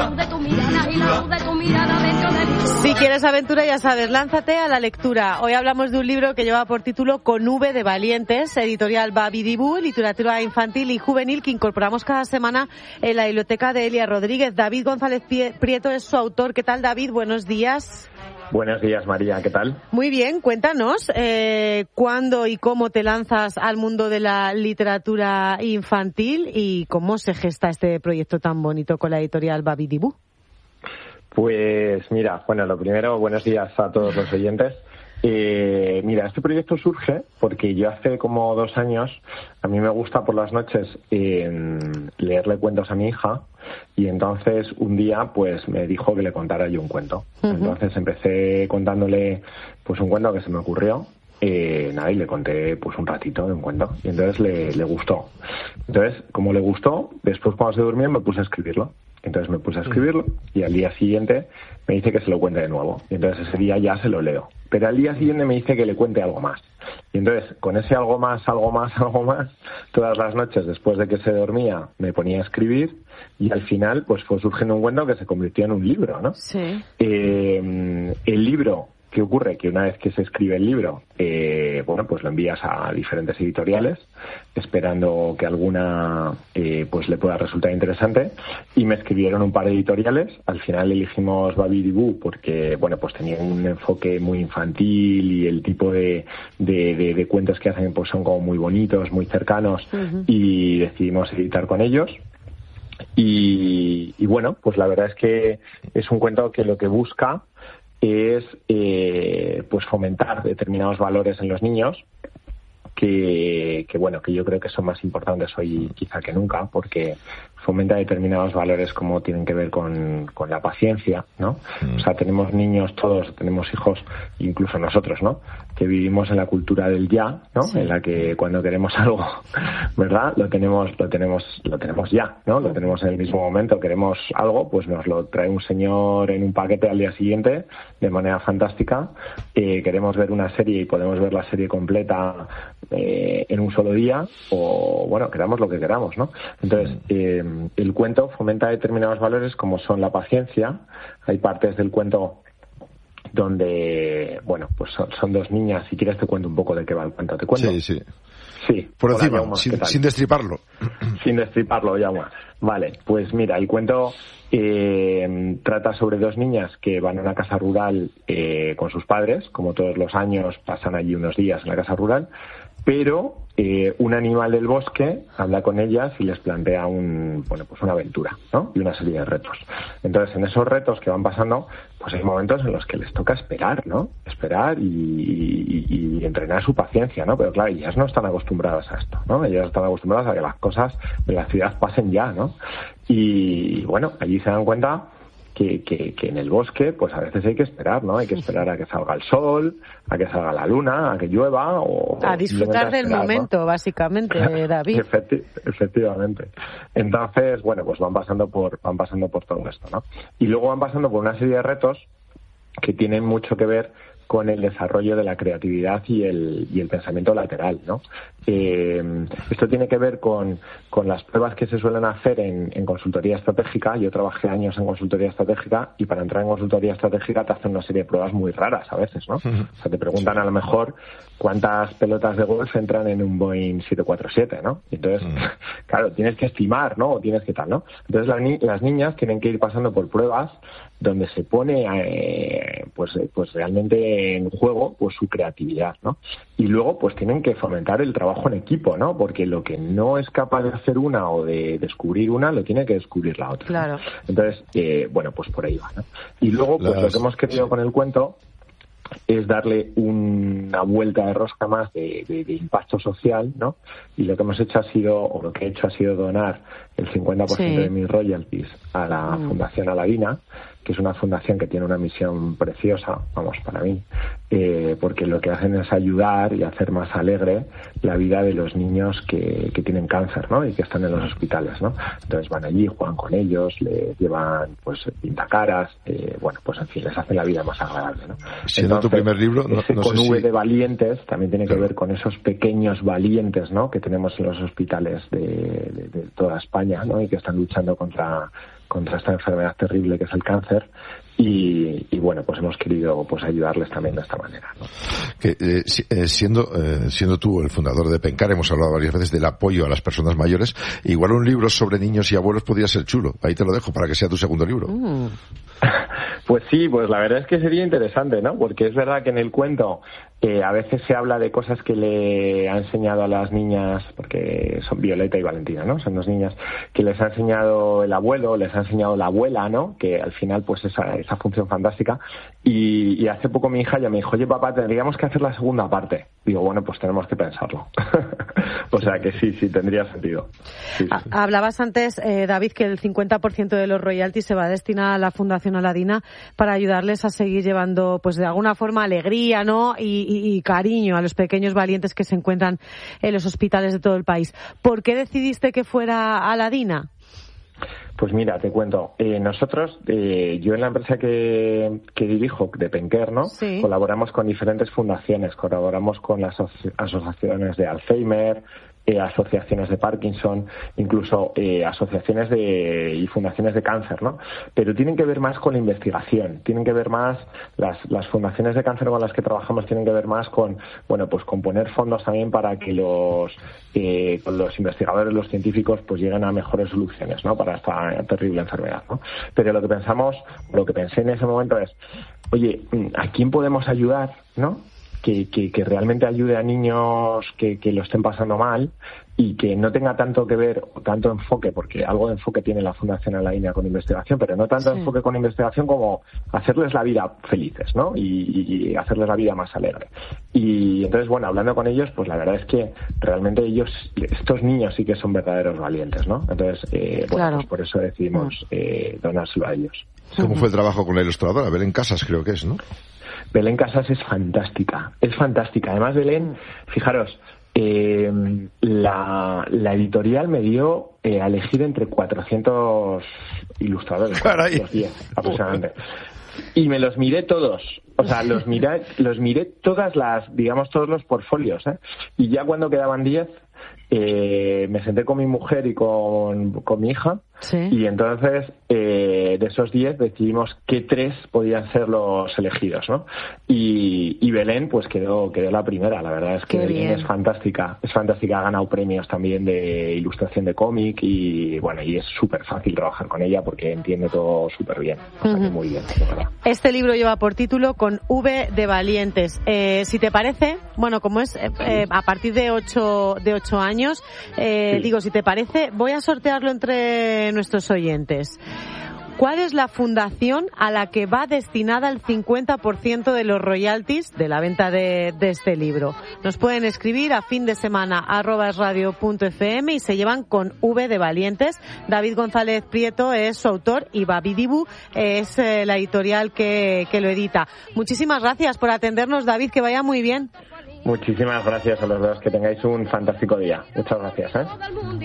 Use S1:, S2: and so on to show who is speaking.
S1: luz de tu mirada y la luz de tu mirada dentro de mí.
S2: Si quieres aventura, ya sabes, lánzate a la lectura. Hoy hablamos de un libro que lleva por título Con V de Valientes, editorial Babidibú, literatura infantil y juvenil, que incorporamos cada semana en la biblioteca de Elia Rodríguez. David González Prieto es su autor. ¿Qué tal, David? Buenos días.
S3: Buenos días, María, ¿qué tal?
S2: Muy bien, cuéntanos cuándo y cómo te lanzas al mundo de la literatura infantil y cómo se gesta este proyecto tan bonito con la editorial Babidibú.
S3: Pues mira, bueno, lo primero, buenos días a todos los oyentes. Mira, este proyecto surge porque yo hace como 2 años, a mí me gusta por las noches leerle cuentos a mi hija, y entonces un día pues me dijo que le contara yo un cuento. Uh-huh. Entonces empecé contándole pues un cuento que se me ocurrió. Y le conté pues un ratito de un cuento y entonces le gustó. Entonces, como le gustó, después cuando se durmió me puse a escribirlo. Entonces me puse a escribirlo y al día siguiente me dice que se lo cuente de nuevo. Y entonces ese día ya se lo leo. Pero al día siguiente me dice que le cuente algo más. Y entonces, con ese algo más, todas las noches después de que se dormía me ponía a escribir y al final pues fue surgiendo un cuento que se convirtió en un libro, ¿no?
S2: Sí.
S3: El libro, ¿qué ocurre? Que una vez que se escribe el libro, pues lo envías a diferentes editoriales, esperando que alguna pues le pueda resultar interesante, y me escribieron un par de editoriales. Al final elegimos Babidibú porque, bueno, pues tenía un enfoque muy infantil y el tipo de cuentos que hacen pues son como muy bonitos, muy cercanos, uh-huh. Y decidimos editar con ellos. Y bueno, pues la verdad es que es un cuento que lo que busca es pues fomentar determinados valores en los niños que yo creo que son más importantes hoy quizá que nunca, porque fomenta determinados valores como tienen que ver con la paciencia, ¿no? O sea, tenemos niños todos, tenemos hijos, incluso nosotros, ¿no? Que vivimos en la cultura del ya, ¿no? Sí. En la que cuando queremos algo, ¿verdad? Lo tenemos ya, ¿no? Lo tenemos en el mismo momento. Queremos algo, pues nos lo trae un señor en un paquete al día siguiente de manera fantástica. Queremos ver una serie y podemos ver la serie completa en un solo día, o bueno, queramos lo que queramos, ¿no? Entonces, el cuento fomenta determinados valores como son la paciencia. Hay partes del cuento donde, bueno, pues son 2 niñas. Si quieres te cuento un poco de qué va el cuento. ¿Te cuento?
S4: Sí.
S3: Sí.
S4: Por encima, sin destriparlo.
S3: Sin destriparlo, Jaume. Vale, pues mira, el cuento trata sobre 2 niñas que van a una casa rural con sus padres. Como todos los años pasan allí unos días en la casa rural, pero un animal del bosque habla con ellas y les plantea una aventura, ¿no? Y una serie de retos. Entonces, en esos retos que van pasando, pues hay momentos en los que les toca esperar, ¿no? Esperar y entrenar su paciencia, ¿no? Pero claro, ellas no están acostumbradas a esto, ¿no? Ellas están acostumbradas a que las cosas de la ciudad pasen ya, ¿no? Y bueno, allí se dan cuenta que en el bosque pues a veces hay que esperar, ¿no? Hay que esperar a que salga el sol, a que salga la luna, a que llueva, o
S2: a disfrutar del momento, ¿no? Básicamente, David.
S3: Efectivamente. Entonces, bueno, pues van pasando por todo esto, ¿no? Y luego van pasando por una serie de retos que tienen mucho que ver con el desarrollo de la creatividad y el pensamiento lateral, ¿no? Esto tiene que ver con las pruebas que se suelen hacer en consultoría estratégica. Yo trabajé años en consultoría estratégica y para entrar en consultoría estratégica te hacen una serie de pruebas muy raras a veces, ¿no? O sea, te preguntan a lo mejor cuántas pelotas de golf entran en un Boeing 747, ¿no? Y entonces, claro, tienes que estimar, ¿no? O tienes que tal, ¿no? Entonces las niñas tienen que ir pasando por pruebas donde se pone pues realmente en juego pues su creatividad, ¿no? Y luego pues tienen que fomentar el trabajo en equipo, ¿no? Porque lo que no es capaz de hacer una o de descubrir una lo tiene que descubrir la otra,
S2: claro,
S3: ¿no? Entonces, bueno, pues por ahí va, ¿no? Y luego pues lo que hemos querido con el cuento es darle una vuelta de rosca más de impacto social, ¿no? Y lo que hemos hecho lo que he hecho ha sido donar el 50% de mis royalties a la Fundación Aladina, que es una fundación que tiene una misión preciosa, vamos, para mí, porque lo que hacen es ayudar y hacer más alegre la vida de los niños que tienen cáncer, ¿no? Y que están en los hospitales, ¿no? Entonces van allí, juegan con ellos, les llevan, pues, pintacaras, bueno, pues en fin, les hacen la vida más agradable, ¿no?
S4: Siendo tu primer libro, no
S3: con
S4: sé
S3: V de valientes también tiene que ver con esos pequeños valientes, ¿no? Que tenemos en los hospitales de toda España, ¿no? Y que están luchando contra contra esta enfermedad terrible que es el cáncer. Y bueno, pues hemos querido pues ayudarles también de esta manera, ¿no?
S4: Que, siendo tú el fundador de Pencar, hemos hablado varias veces del apoyo a las personas mayores. Igual un libro sobre niños y abuelos podría ser chulo. Ahí te lo dejo para que sea tu segundo libro.
S3: Pues sí, pues la verdad es que sería interesante, ¿no? Porque es verdad que en el cuento a veces se habla de cosas que le ha enseñado a las niñas, porque son Violeta y Valentina, ¿no? Son dos niñas que les ha enseñado el abuelo, les ha enseñado la abuela, ¿no? Que al final pues esa función fantástica. Y hace poco mi hija ya me dijo, oye papá, tendríamos que hacer la segunda parte. Digo, bueno, pues tenemos que pensarlo. O sea que sí, tendría sentido. Sí.
S2: Hablabas antes, David, que el 50% de los royalties se va a destinar a la Fundación Aladina para ayudarles a seguir llevando, pues de alguna forma, alegría, ¿no? Y cariño a los pequeños valientes que se encuentran en los hospitales de todo el país. ¿Por qué decidiste que fuera Aladina?
S3: Pues mira, te cuento. Nosotros, yo en la empresa que dirijo, de Pencar, ¿no? Sí. Colaboramos con diferentes fundaciones, colaboramos con las asociaciones de Alzheimer, asociaciones de Parkinson, incluso asociaciones y fundaciones de cáncer, ¿no? Pero tienen que ver más con la investigación, tienen que ver más, las fundaciones de cáncer con las que trabajamos tienen que ver más con, bueno, pues con poner fondos también para que los investigadores, los científicos, pues lleguen a mejores soluciones, ¿no? Para esta terrible enfermedad, ¿no? Pero lo que pensé en ese momento es, oye, ¿a quién podemos ayudar, no? Que realmente ayude a niños que lo estén pasando mal y que no tenga tanto que ver, tanto enfoque, porque algo de enfoque tiene la Fundación Aladina con investigación, pero no tanto enfoque con investigación como hacerles la vida felices, ¿no? Y hacerles la vida más alegre. Y entonces, bueno, hablando con ellos, pues la verdad es que realmente estos niños sí que son verdaderos valientes, ¿no? Entonces, bueno, pues por eso decidimos donárselo a ellos.
S4: ¿Cómo fue el trabajo con la ilustradora? Belén Casas creo que es, ¿no?
S3: Belén Casas es fantástica. Además, Belén, fijaros, la editorial me dio a elegir entre 400 ilustradores, 410 aproximadamente. Y me los miré todos. O sea, los miré todas todos los portfolios, ¿eh? Y ya cuando quedaban 10, me senté con mi mujer y con mi hija. Sí. Y entonces de esos 10 decidimos qué 3 podían ser los elegidos, ¿no? Y Belén pues quedó la primera. La verdad es que Belén es fantástica, ha ganado premios también de ilustración de cómic y bueno, y es súper fácil trabajar con ella porque entiende todo súper bien, o sea que muy bien, de verdad.
S2: Este libro lleva por título Con V de Valientes. Si te parece, bueno, como es a partir de 8 años, sí. Digo, si te parece, voy a sortearlo entre nuestros oyentes. ¿Cuál es la fundación a la que va destinada el 50% de los royalties de la venta de este libro? Nos pueden escribir a findesemana@esradio.fm y se llevan Con V de Valientes. David González Prieto es su autor y Babidibu es la editorial que lo edita. Muchísimas gracias por atendernos, David, que vaya muy bien.
S3: Muchísimas gracias a los dos, que tengáis un fantástico día. Muchas gracias, ¿eh?